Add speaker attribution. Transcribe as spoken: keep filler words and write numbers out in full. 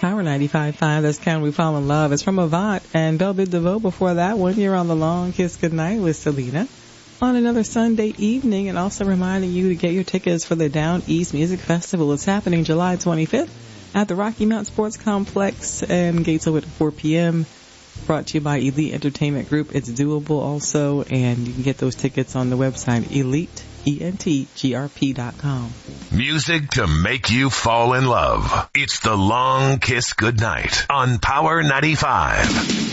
Speaker 1: Power ninety-five point five, that's Can We Fall in Love. It's from Avant and Belle Biv DeVoe. Before that one, you're on The Long Kiss Goodnight with Selena on another Sunday evening, and also reminding you to get your tickets for the Down East Music Festival. It's happening July twenty-fifth at the Rocky Mount Sports Complex, and gates open at four p.m. Brought to you by Elite Entertainment Group. It's doable also, and you can get those tickets on the website elite E N T G R P dot com.
Speaker 2: Music to make you fall in love. It's The Long Kiss Goodnight on Power ninety-five.